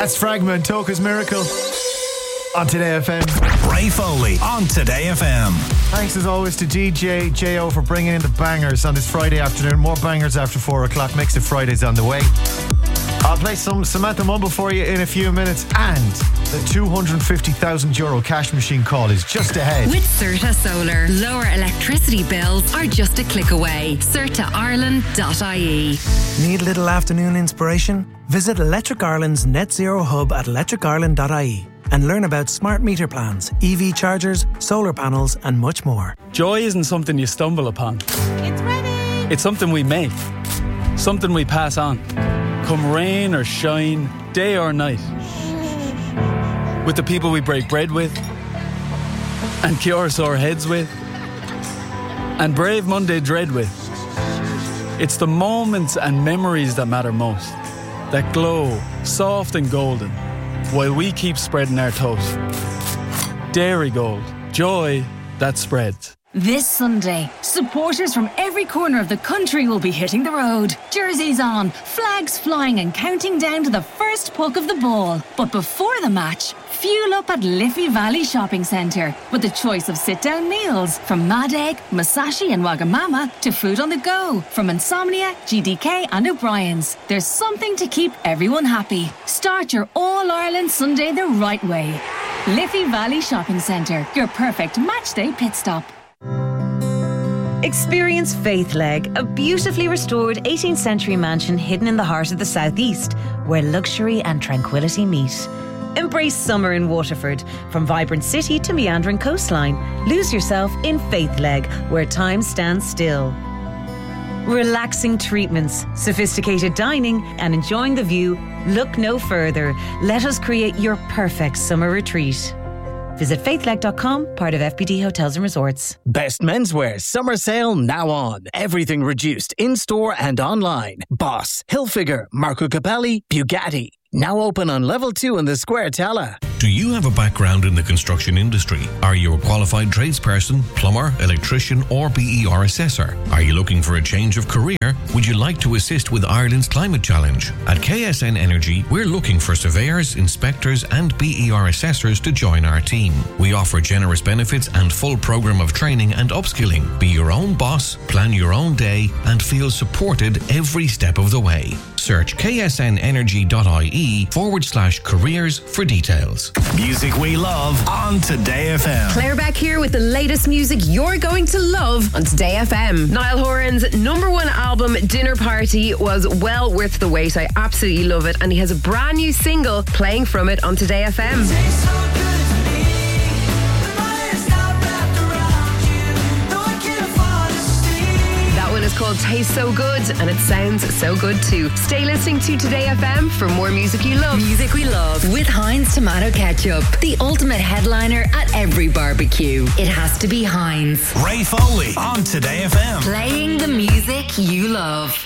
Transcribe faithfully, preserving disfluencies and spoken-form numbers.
That's Fragment, Toka's Miracle on Today F M. Ray Foley on Today F M. Thanks as always to D J J O for bringing in the bangers on this Friday afternoon. More bangers after four o'clock. Mix of Fridays on the way. I'll play some Samantha Mumble for you in a few minutes, and the two hundred fifty thousand euro cash machine call is just ahead. With Certa Solar, lower electricity bills are just a click away. certa ireland dot I E. Need a little afternoon inspiration? Visit Electric Ireland's Net Zero Hub at electric ireland dot I E and learn about smart meter plans, E V chargers, solar panels and much more. Joy isn't something you stumble upon. It's ready! It's something we make. Something we pass on. Come rain or shine, day or night. With the people we break bread with, and cure sore heads with, and brave Monday dread with. It's the moments and memories that matter most, that glow, soft and golden, while we keep spreading our toast. Dairy Gold, joy that spreads. This Sunday, supporters from every corner of the country will be hitting the road. Jerseys on, flags flying and counting down to the first puck of the ball. But before the match, fuel up at Liffey Valley Shopping Centre with a choice of sit-down meals from Mad Egg, Masashi and Wagamama to food on the go from Insomnia, G D K and O'Brien's. There's something to keep everyone happy. Start your All-Ireland Sunday the right way. Liffey Valley Shopping Centre, your perfect matchday pit stop. Experience Faithleg, a beautifully restored eighteenth century mansion hidden in the heart of the southeast, where luxury and tranquility meet. Embrace summer in Waterford. From vibrant city to meandering coastline, lose yourself in Faithleg, where time stands still. Relaxing treatments, sophisticated dining, and enjoying the view. Look no further. Let us create your perfect summer retreat. Visit faithleg dot com, part of F B D Hotels and Resorts. Best menswear summer sale now on. Everything reduced in-store and online. Boss, Hilfiger, Marco Capelli, Bugatti. Now open on level two in the Square Tala. Do you have a background in the construction industry? Are you a qualified tradesperson, plumber, electrician or B E R assessor? Are you looking for a change of career? Would you like to assist with Ireland's climate challenge? At K S N Energy, we're looking for surveyors, inspectors and B E R assessors to join our team. We offer generous benefits and full programme of training and upskilling. Be your own boss, plan your own day and feel supported every step of the way. Search K S N energy dot I E forward slash careers for details. Music we love on Today F M. Claire back here with the latest music you're going to love on Today F M. Niall Horan's number one album, Dinner Party, was well worth the wait. I absolutely love it. And he has a brand new single playing from it on Today F M. It's called Taste So Good and it sounds so good too. Stay listening to Today F M for more music you love. Music we love with Heinz Tomato Ketchup, the ultimate headliner at every barbecue. It has to be Heinz. Ray Foley on Today F M. Playing the music you love.